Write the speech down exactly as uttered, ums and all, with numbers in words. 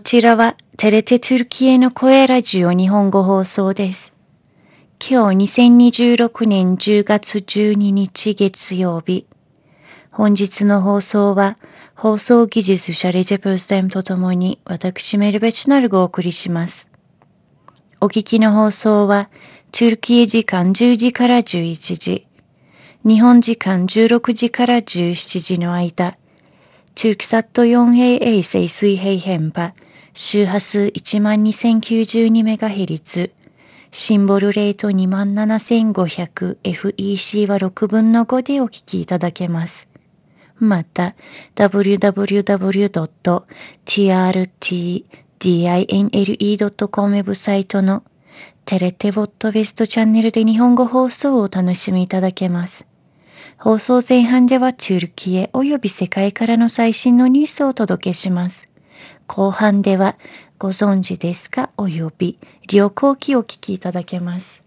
ちらはテレテトゥルキエの声ラジオ日本語放送です。今日にせんにじゅうろくねんじゅうがつじゅうににち月曜日。本日の放送は放送技術者レジェプスタイムとともに私メルベチナルがお送りします。お聞きの放送はトゥルキエ時間じゅうじからじゅういちじ、日本時間じゅうろくじからじゅうしちじの間、トゥルクサット よんヘイ 衛星水平変波、周波数 いちまんにせんきゅうじゅうにメガヘルツ、シンボルレート にまんななせんごひゃくエフイーシー はろくぶんのごでお聞きいただけます。また、ダブリューダブリューダブリュードットティーアールティーディーアイエヌエルイードットコム ウェブサイトのテレテボットウェストチャンネルで日本語放送をお楽しみいただけます。放送前半ではトゥルキエおよび世界からの最新のニュースをお届けします。後半ではご存知ですかおよび旅行記をお聞きいただけます。